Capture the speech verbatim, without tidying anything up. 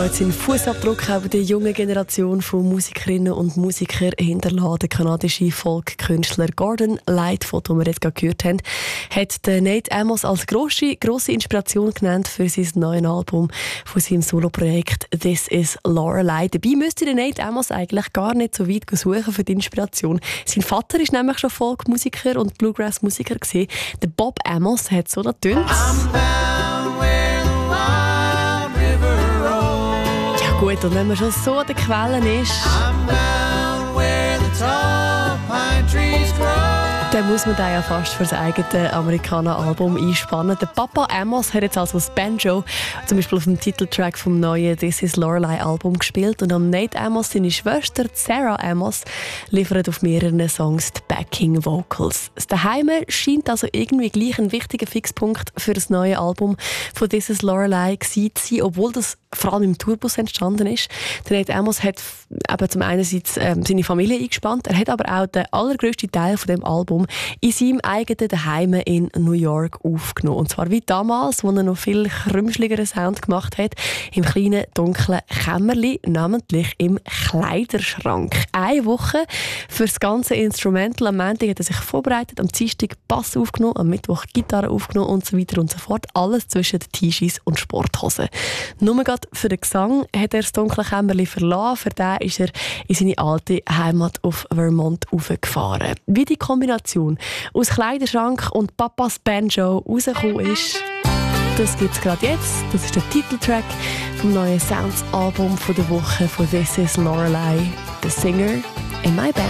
Jetzt sind Fußabdruck auch bei der jungen Generation von Musikerinnen und Musikern hinterlassen. Der kanadische Folk-Künstler Gordon Lightfoot, den wir jetzt gerade gehört haben, hat den Nate Amos als grosse, grosse Inspiration genannt für sein neues Album von seinem Soloprojekt «This is Lorelei». Dabei müsste der Nate Amos eigentlich gar nicht so weit suchen für die Inspiration. Sein Vater ist nämlich schon Folk-Musiker und Bluegrass-Musiker gewesen. Der Bob Amos hat so getönt. Gut, und wenn man schon so an den Quellen ist, dann muss man da ja fast für das eigene Amerikaner-Album einspannen. Der Papa Amos hat jetzt also das Banjo zum Beispiel auf dem Titeltrack vom neuen «This is Lorelei» Album gespielt und am Nate Amos, seine Schwester Sarah Amos, liefert auf mehreren Songs die Backing Vocals. Das Daheim scheint also irgendwie gleich ein wichtiger Fixpunkt für das neue Album von «This is Lorelei» gewesen zu sein, obwohl das vor allem im Tourbus entstanden ist. Der Nate Amos hat eben zum einen ähm, seine Familie eingespannt, er hat aber auch den allergrössten Teil von dem Album in seinem eigenen Daheim in New York aufgenommen. Und zwar wie damals, wo er noch viel krümschligeren Sound gemacht hat, im kleinen, dunklen Kämmerli, namentlich im Kleiderschrank. Eine Woche für das ganze Instrumental. Am Montag hat er sich vorbereitet, am Dienstag Bass aufgenommen, am Mittwoch Gitarre aufgenommen und so weiter und so fort. Alles zwischen den T-Shirts und Sporthosen. Nur gerade für den Gesang hat er das dunkle Kämmerli verlassen. Für den ist er in seine alte Heimat auf Vermont aufgefahren. Wie die Kombination aus Kleiderschrank und Papas Banjo rausgekommen ist, das gibt es gerade jetzt. Das ist der Titeltrack vom neuen Sounds-Album der Woche von «This is Lorelei», «The Singer in My Band».